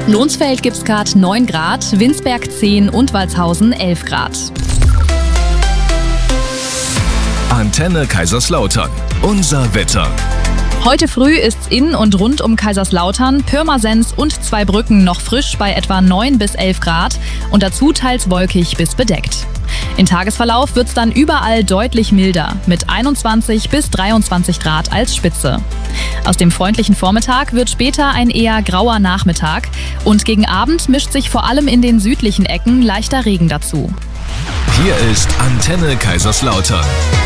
Lonsfeld gibt's gerade 9 Grad, Winsberg 10 und Walshausen 11 Grad. Antenne Kaiserslautern. Unser Wetter. Heute früh ist's in und rund um Kaiserslautern, Pirmasens und Zweibrücken noch frisch bei etwa 9 bis 11 Grad und dazu teils wolkig bis bedeckt. Im Tagesverlauf wird's dann überall deutlich milder, mit 21 bis 23 Grad als Spitze. Aus dem freundlichen Vormittag wird später ein eher grauer Nachmittag und gegen Abend mischt sich vor allem in den südlichen Ecken leichter Regen dazu. Hier ist Antenne Kaiserslautern.